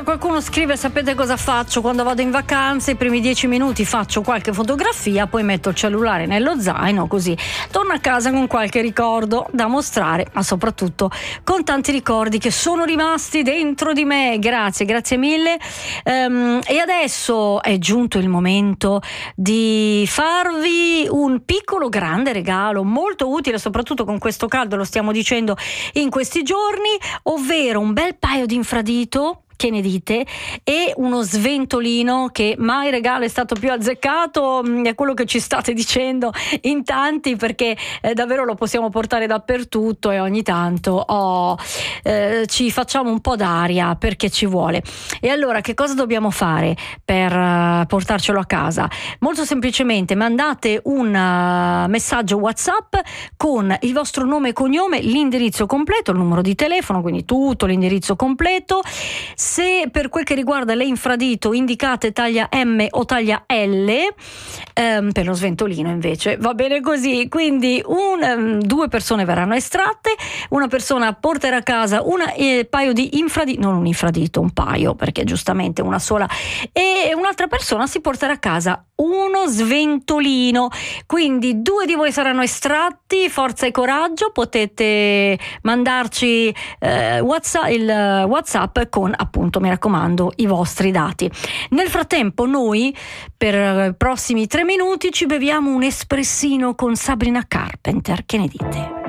qualcuno scrive: sapete cosa faccio quando vado in vacanza? I primi 10 minuti faccio qualche fotografia, poi metto il cellulare nello zaino, così torno a casa con qualche ricordo da mostrare, ma soprattutto con tanti ricordi che sono rimasti dentro di me. Grazie mille. E adesso è giunto il momento di farvi un piccolo grande regalo molto utile, soprattutto con questo caldo, lo stiamo dicendo in questi giorni, ovvero un bel paio di infradito. Che ne dite? E uno sventolino, che mai regalo è stato più azzeccato, è quello che ci state dicendo in tanti, perché davvero lo possiamo portare dappertutto e ogni tanto ci facciamo un po' d'aria perché ci vuole. E allora che cosa dobbiamo fare per portarcelo a casa? Molto semplicemente mandate un messaggio WhatsApp con il vostro nome e cognome, l'indirizzo completo, il numero di telefono, quindi tutto l'indirizzo completo. Se per quel che riguarda le infradito indicate taglia M o taglia L, per lo sventolino invece va bene così. Quindi due persone verranno estratte, una persona porterà a casa un paio di infradito, non un infradito, un paio, perché giustamente una sola, e un'altra persona si porterà a casa uno sventolino. Quindi due di voi saranno estratti, forza e coraggio, potete mandarci il WhatsApp con, appunto, mi raccomando, i vostri dati. Nel frattempo noi per i prossimi 3 minuti ci beviamo un espressino con Sabrina Carpenter, che ne dite?